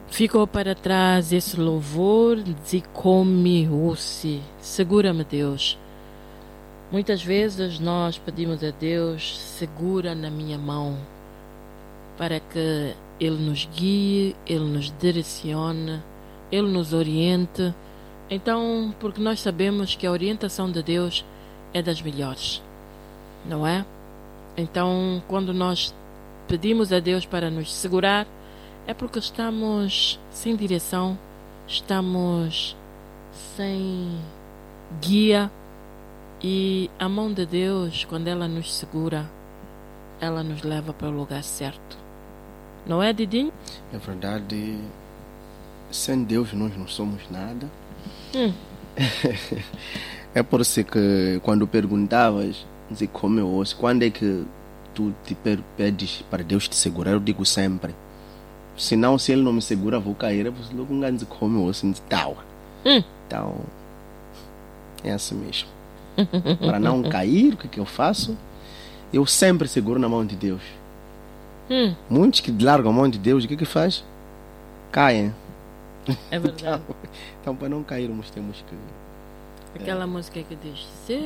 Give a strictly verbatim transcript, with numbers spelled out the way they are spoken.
Ficou para trás esse louvor de come-se. Segura-me, Deus. Muitas vezes nós pedimos a Deus, segura na minha mão, para que Ele nos guie, Ele nos direcione, Ele nos oriente. Então, porque nós sabemos que a orientação de Deus é das melhores, não é? Então, quando nós pedimos a Deus para nos segurar, é porque estamos sem direção, estamos sem guia, e a mão de Deus, quando ela nos segura, ela nos leva para o lugar certo. Não é, Didinho? É verdade. Sem Deus nós não somos nada. Hum. É por isso que quando perguntavas de como eu ouço, quando é que tu te pedes para Deus te segurar, eu digo sempre. Senão, se Ele não me segura, vou cair. Eu vou logo um ganho de como eu ouço, de tal. Hum. Então, é assim mesmo. Para não cair, o que, que eu faço? Eu sempre seguro na mão de Deus. Hum. Muitos que largam a mão de Deus, o que que faz? Caem. É verdade. Então, então para não cairmos, temos que... Aquela é. música que diz: